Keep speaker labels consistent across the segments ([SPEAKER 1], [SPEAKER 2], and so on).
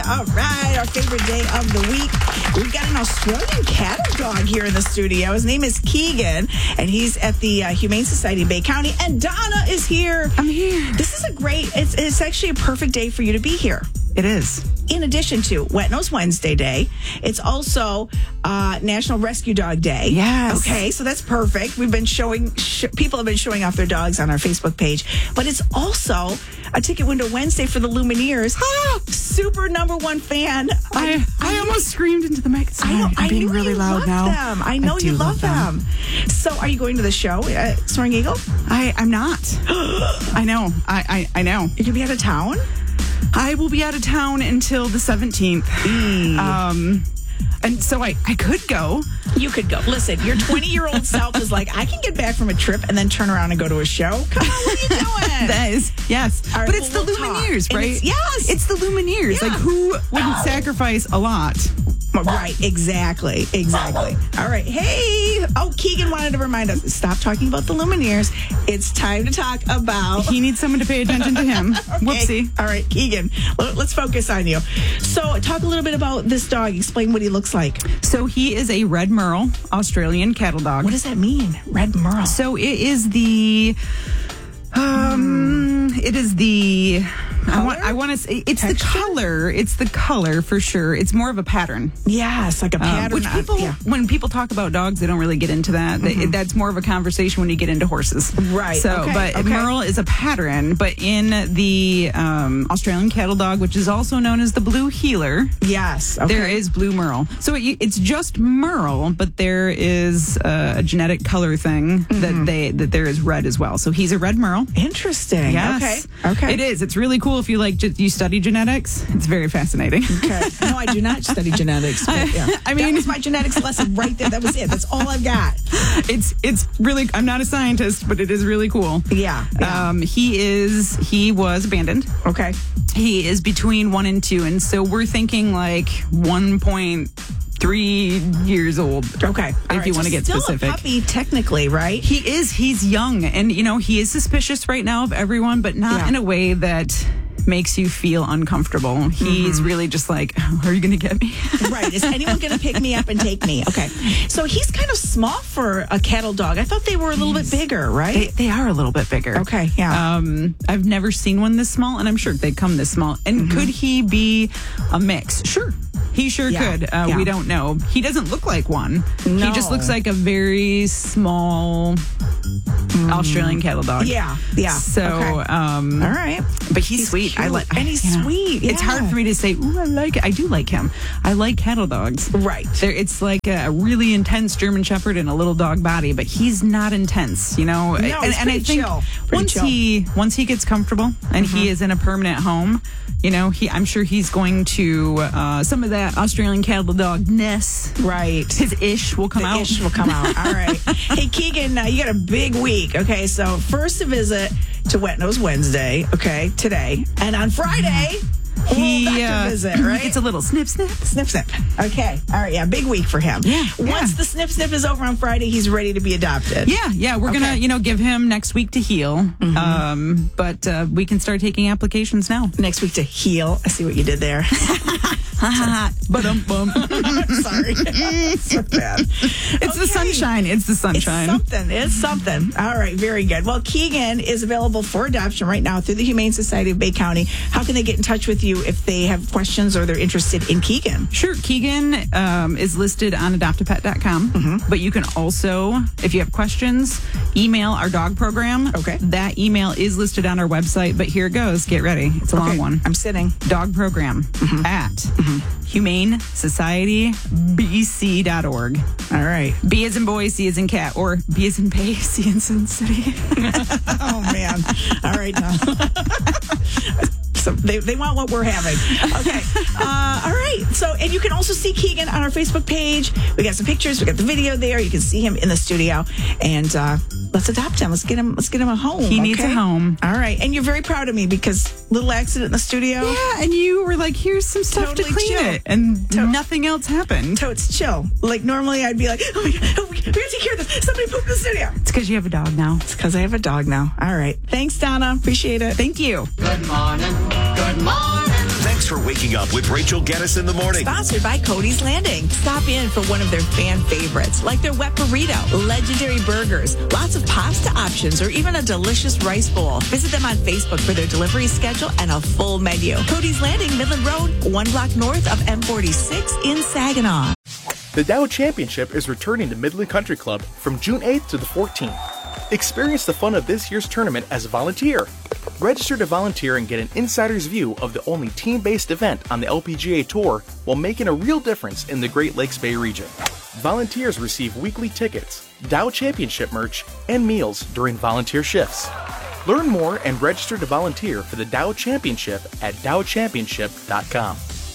[SPEAKER 1] All right, our favorite day of the week. We've got an Australian cattle dog here in the studio. His name is Keegan, and he's at the Humane Society of Bay County. And Donna is here.
[SPEAKER 2] I'm here.
[SPEAKER 1] This is it's actually a perfect day for you to be here.
[SPEAKER 2] It is.
[SPEAKER 1] In addition to Wet Nose Wednesday Day, it's also National Rescue Dog Day.
[SPEAKER 2] Yes.
[SPEAKER 1] Okay, so that's perfect. We've been people have been showing off their dogs on our Facebook page, but it's also a Ticket Window Wednesday for the Lumineers. Super number one fan.
[SPEAKER 2] I almost screamed into the mic. Sorry,
[SPEAKER 1] I
[SPEAKER 2] I'm being
[SPEAKER 1] know
[SPEAKER 2] really
[SPEAKER 1] you
[SPEAKER 2] loud
[SPEAKER 1] love
[SPEAKER 2] now.
[SPEAKER 1] them. I know you love them. So, are you going to the show, Soaring Eagle?
[SPEAKER 2] I'm not. I know. I know.
[SPEAKER 1] You're gonna be out of town.
[SPEAKER 2] I will be out of town until the 17th. And so I could go.
[SPEAKER 1] You could go. Listen, your 20-year-old self is like, I can get back from a trip and then turn around and go to a show. Come on, what are you doing?
[SPEAKER 2] That is, yes.
[SPEAKER 1] All right,
[SPEAKER 2] but it's
[SPEAKER 1] we'll
[SPEAKER 2] the
[SPEAKER 1] talk.
[SPEAKER 2] Lumineers,
[SPEAKER 1] And
[SPEAKER 2] right?
[SPEAKER 1] yes.
[SPEAKER 2] It's the Lumineers.
[SPEAKER 1] Yeah.
[SPEAKER 2] Like, who wouldn't sacrifice a lot?
[SPEAKER 1] Right, exactly. All right. Hey. Oh, Keegan wanted to remind us, stop talking about the Lumineers. It's time to talk about...
[SPEAKER 2] He needs someone to pay attention to him.
[SPEAKER 1] Okay.
[SPEAKER 2] Whoopsie.
[SPEAKER 1] All right, Keegan, let's focus on you. So talk a little bit about this dog. Explain what he looks like.
[SPEAKER 2] So he is a red merle Australian cattle dog.
[SPEAKER 1] What does that mean? Red merle.
[SPEAKER 2] So it is the... It is the... I want to say it's
[SPEAKER 1] Texture?
[SPEAKER 2] the color. It's the color for sure. It's more of a pattern.
[SPEAKER 1] Yes, like a pattern.
[SPEAKER 2] Which when people talk about dogs, they don't really get into that. That's more of a conversation when you get into horses.
[SPEAKER 1] Right.
[SPEAKER 2] So, but Merle is a pattern. But in the Australian cattle dog, which is also known as the blue heeler,
[SPEAKER 1] yes, okay.
[SPEAKER 2] there is blue Merle. So it's just Merle, but there is a genetic color thing that there is red as well. So he's a red Merle.
[SPEAKER 1] Interesting.
[SPEAKER 2] Yes.
[SPEAKER 1] Okay.
[SPEAKER 2] It is. It's really cool if you you study genetics. It's very fascinating.
[SPEAKER 1] Okay. No, I do not study genetics. But yeah.
[SPEAKER 2] I mean,
[SPEAKER 1] that was my genetics lesson right there. That was it. That's all I've got.
[SPEAKER 2] It's really. I'm not a scientist, but it is really cool.
[SPEAKER 1] Yeah.
[SPEAKER 2] He was abandoned.
[SPEAKER 1] Okay.
[SPEAKER 2] He is between 1 and 2, and so we're thinking like 1.3 years old.
[SPEAKER 1] Okay.
[SPEAKER 2] If you want to get
[SPEAKER 1] still
[SPEAKER 2] specific.
[SPEAKER 1] A puppy, technically, right?
[SPEAKER 2] He is. He's young, and he is suspicious right now of everyone, but not in a way that makes you feel uncomfortable. He's really just like, are you going to get me?
[SPEAKER 1] Right. Is anyone going to pick me up and take me? Okay. So he's kind of small for a cattle dog. I thought they were a little bit bigger, right?
[SPEAKER 2] They are a little bit bigger.
[SPEAKER 1] Okay. Yeah.
[SPEAKER 2] I've never seen one this small, and I'm sure they come this small. And could he be a mix? Sure. He sure could. We don't know. He doesn't look like one.
[SPEAKER 1] No.
[SPEAKER 2] He just looks like a very small Australian cattle dog.
[SPEAKER 1] Yeah.
[SPEAKER 2] So,
[SPEAKER 1] all right.
[SPEAKER 2] But he's sweet.
[SPEAKER 1] Cute. And he's sweet.
[SPEAKER 2] It's hard for me to say, ooh, I like it. I do like him. I like cattle dogs.
[SPEAKER 1] Right.
[SPEAKER 2] It's like a really intense German Shepherd in a little dog body, but he's not intense,
[SPEAKER 1] No,
[SPEAKER 2] and I think
[SPEAKER 1] chill.
[SPEAKER 2] once he gets comfortable and he is in a permanent home, I'm sure he's going to some of that Australian cattle dog-ness.
[SPEAKER 1] Right.
[SPEAKER 2] His ish will come out.
[SPEAKER 1] The ish will come out. All right. Hey, Keegan, you got a big week. Okay, so first a visit to Wet Nose Wednesday, okay, today. And on Friday, doctor visit, right?
[SPEAKER 2] It's a little snip, snip.
[SPEAKER 1] Snip, snip. Okay. All right, big week for him.
[SPEAKER 2] Yeah.
[SPEAKER 1] Once the snip, snip is over on Friday, he's ready to be adopted.
[SPEAKER 2] Yeah. We're going to, give him next week to heal. But we can start taking applications now.
[SPEAKER 1] Next week to heal. I see what you did there.
[SPEAKER 2] Ba-dum-bum.
[SPEAKER 1] Sorry. So bad.
[SPEAKER 2] It's the sunshine. It's the sunshine.
[SPEAKER 1] It's something. All right, very good. Well, Keegan is available for adoption right now through the Humane Society of Bay County. How can they get in touch with you if they have questions or they're interested in Keegan?
[SPEAKER 2] Sure. Keegan is listed on adoptapet.com. But you can also, if you have questions, email our dog program.
[SPEAKER 1] Okay.
[SPEAKER 2] That email is listed on our website, but here it goes. Get ready. It's a long one.
[SPEAKER 1] I'm sitting.
[SPEAKER 2] Dog program at humanesocietybc.org.
[SPEAKER 1] All right.
[SPEAKER 2] B as in boy, C as in cat, or B as in Bay, C as in city.
[SPEAKER 1] Oh, man. All right. Now. So they want what we're having. Okay. All right. So, and you can also see Keegan on our Facebook page. We got some pictures. We got the video there. You can see him in the studio. And let's adopt him. Let's get him a home.
[SPEAKER 2] He needs a home.
[SPEAKER 1] All right. And you're very proud of me because little accident in the studio.
[SPEAKER 2] Yeah, and you were like, here's some stuff
[SPEAKER 1] Totally
[SPEAKER 2] to clean
[SPEAKER 1] chill.
[SPEAKER 2] it. And nothing else happened.
[SPEAKER 1] Totes chill. Like normally I'd be like, oh my God, we gotta take care of this. Somebody pooped in the studio.
[SPEAKER 2] It's because you have a dog now.
[SPEAKER 1] It's because I have a dog now. All right. Thanks, Donna. Appreciate it.
[SPEAKER 2] Thank you.
[SPEAKER 3] Good morning. Good morning. Thanks for waking up with Rachel Geddes in the morning.
[SPEAKER 1] Sponsored by Cody's Landing. Stop in for one of their fan favorites, like their wet burrito, legendary burgers, lots of pasta options, or even a delicious rice bowl. Visit them on Facebook for their delivery schedule and a full menu. Cody's Landing, Midland Road, 1 block north of M46 in Saginaw.
[SPEAKER 4] The Dow Championship is returning to Midland Country Club from June 8th to the 14th. Experience the fun of this year's tournament as a volunteer. Register to volunteer and get an insider's view of the only team-based event on the LPGA Tour while making a real difference in the Great Lakes Bay region. Volunteers receive weekly tickets, Dow Championship merch, and meals during volunteer shifts. Learn more and register to volunteer for the Dow Championship at dowchampionship.com.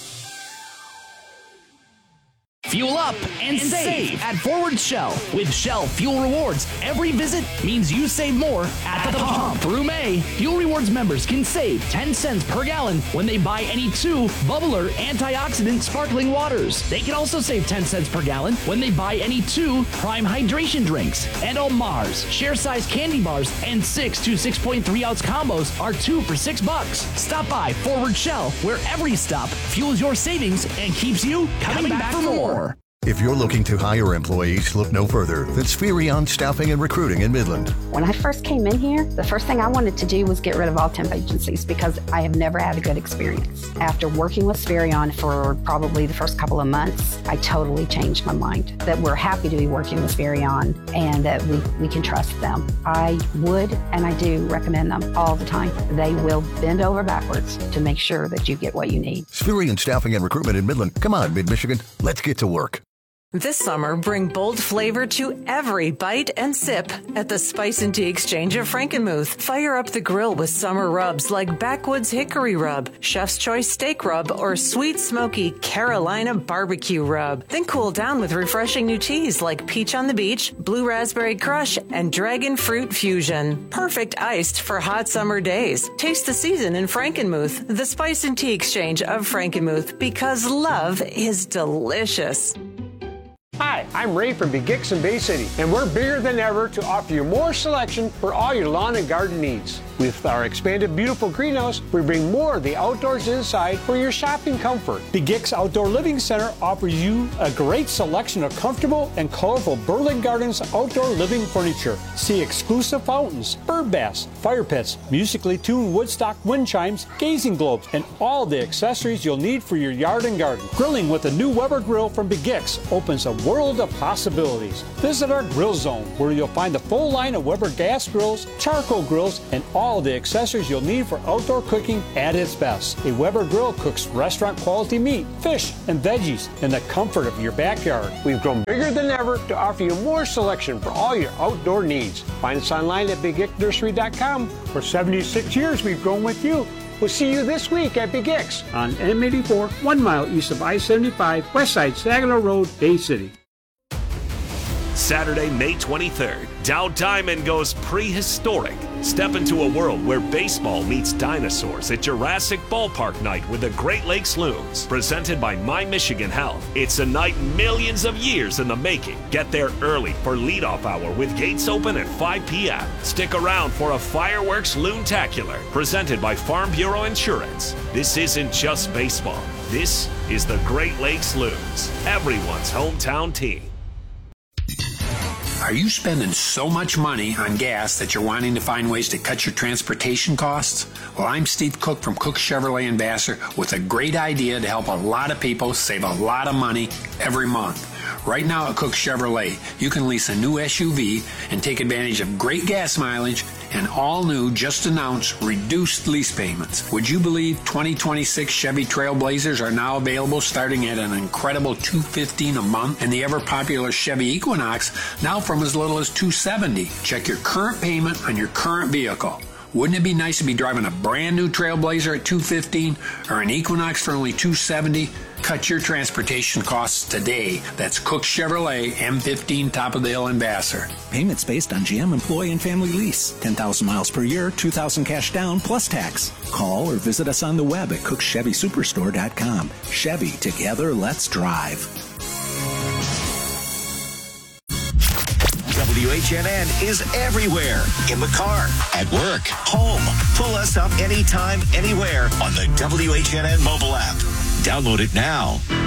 [SPEAKER 5] Fuel up and save at Forward Shell. With Shell Fuel Rewards, every visit means you save more at the pump. Through May, Fuel Rewards members can save 10 cents per gallon when they buy any 2 Bubbler antioxidant sparkling waters. They can also save 10 cents per gallon when they buy any 2 Prime hydration drinks. And on Mars, share-size candy bars and 6 to 6.3 ounce combos are 2 for $6. Stop by Forward Shell, where every stop fuels your savings and keeps you coming back for more.
[SPEAKER 6] If you're looking to hire employees, look no further than Spherion Staffing and Recruiting in Midland.
[SPEAKER 7] When I first came in here, the first thing I wanted to do was get rid of all temp agencies because I have never had a good experience. After working with Spherion for probably the first couple of months, I totally changed my mind that we're happy to be working with Spherion and that we can trust them. I would and I do recommend them all the time. They will bend over backwards to make sure that you get what you need.
[SPEAKER 6] Spherion Staffing and Recruitment in Midland. Come on, Mid-Michigan. Let's get to work.
[SPEAKER 8] This summer, bring bold flavor to every bite and sip at the Spice and Tea Exchange of Frankenmuth. Fire up the grill with summer rubs like Backwoods Hickory Rub, Chef's Choice Steak Rub, or Sweet Smoky Carolina Barbecue Rub. Then cool down with refreshing new teas like Peach on the Beach, Blue Raspberry Crush, and Dragon Fruit Fusion. Perfect iced for hot summer days. Taste the season in Frankenmuth, the Spice and Tea Exchange of Frankenmuth, because love is delicious.
[SPEAKER 9] Hi, I'm Ray from BeGix in Bay City, and we're bigger than ever to offer you more selection for all your lawn and garden needs. With our expanded beautiful greenhouse, we bring more of the outdoors inside for your shopping comfort. BeGix Outdoor Living Center offers you a great selection of comfortable and colorful Berlin Gardens outdoor living furniture. See exclusive fountains, bird baths, fire pits, musically tuned Woodstock wind chimes, gazing globes, and all the accessories you'll need for your yard and garden. Grilling with a new Weber grill from BeGix opens a world of possibilities. Visit our grill zone, where you'll find the full line of Weber gas grills, charcoal grills, and all the accessories you'll need for outdoor cooking at its best. A Weber grill cooks restaurant quality meat, fish, and veggies in the comfort of your backyard. We've grown bigger than ever to offer you more selection for all your outdoor needs. Find us online at BigXNursery.com. For 76 years, we've grown with you. We'll see you this week at BeGix on M84, 1 mile east of I-75, west side Saginaw Road, Bay City.
[SPEAKER 3] Saturday, May 23rd, Dow Diamond goes prehistoric. Step into a world where baseball meets dinosaurs at Jurassic Ballpark Night with the Great Lakes Loons. Presented by My Michigan Health. It's a night millions of years in the making. Get there early for leadoff hour with gates open at 5 p.m. Stick around for a fireworks loontacular presented by Farm Bureau Insurance. This isn't just baseball. This is the Great Lakes Loons, everyone's hometown team.
[SPEAKER 10] Are you spending so much money on gas that you're wanting to find ways to cut your transportation costs? Well, I'm Steve Cook from Cook Chevrolet in Vassar with a great idea to help a lot of people save a lot of money every month. Right now at Cook Chevrolet, you can lease a new SUV and take advantage of great gas mileage and all new, just announced, reduced lease payments. Would you believe 2026 Chevy Trailblazers are now available starting at an incredible $215 a month, and the ever-popular Chevy Equinox now from as little as $270. Check your current payment on your current vehicle. Wouldn't it be nice to be driving a brand new Trailblazer at $215 or an Equinox for only $270? Cut your transportation costs today. That's Cook Chevrolet, M15, top of the hill in Vassar.
[SPEAKER 11] Payments based on GM employee and family lease. 10,000 miles per year, $2,000 cash down plus tax. Call or visit us on the web at cookchevysuperstore.com. Chevy, together, let's drive.
[SPEAKER 12] WHNN is everywhere. In the car, at work, home. Pull us up anytime, anywhere on the WHNN mobile app. Download it now.